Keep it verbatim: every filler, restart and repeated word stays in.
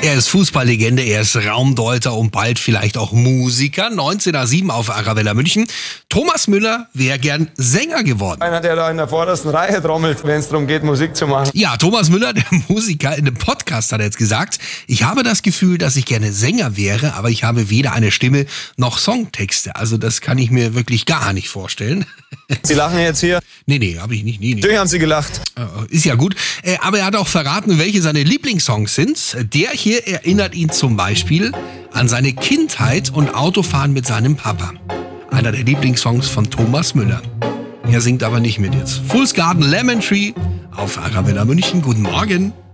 Er ist Fußballlegende, er ist Raumdeuter und bald vielleicht auch Musiker. neunzehn Uhr sieben auf Arabella München. Thomas Müller wäre gern Sänger geworden. Einer, der da in der vordersten Reihe trommelt, wenn es darum geht, Musik zu machen. Ja, Thomas Müller, der Musiker, in dem Podcast hat er jetzt gesagt, ich habe das Gefühl, dass ich gerne Sänger wäre, aber ich habe weder eine Stimme noch Songtexte. Also das kann ich mir wirklich gar nicht vorstellen. Sie lachen jetzt hier? Nee, nee, habe ich nicht. Nie, nie. Natürlich haben Sie gelacht. Ist ja gut. Aber er hat auch verraten, welche seine Lieblingssongs sind. Der hier erinnert ihn zum Beispiel an seine Kindheit und Autofahren mit seinem Papa. Einer der Lieblingssongs von Thomas Müller. Er singt aber nicht mit jetzt. Fool's Garden, Lemon Tree auf Arabella München. Guten Morgen.